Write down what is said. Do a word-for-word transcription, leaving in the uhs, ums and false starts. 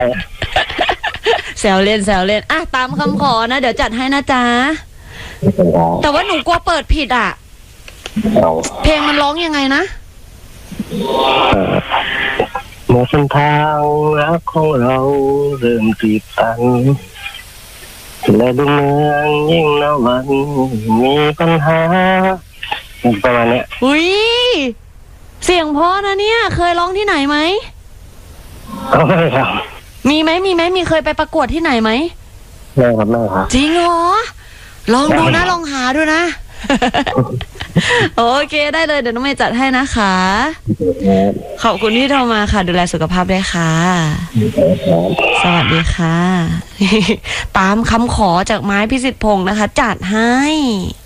แซวเล่นแซวเล่นอ่ะตามคำขอนะเดี๋ยวจัดให้นะจ๊ะแต่ว่าหนูกลัวเปิดผิดอ่ะเพลงมันร้องยังไงนะเมื่อเส้นทางรักของเราเริ่มตีบตันและดูเมืองยิ่งนาวันมีปัญหาประมาณนี้อุ้ยเสียงเพราะนะเนี่ยเคยร้องที่ไหนไหมไม่ครับมีไหมมีไหมมีเคยไปประกวดที่ไหนไหมไม่ครับไม่ครับจริงเหรอลองดูนะลองหาดูนะโอเคได้เลยเดี๋ยวน้องเมย์จัดให้นะคะขอบคุณที่โทรมาค่ะดูแลสุขภาพด้วยค่ะสวัสดีค่ะตามคำขอจากไม้พิสิทธิ์พงษ์นะคะจัดให้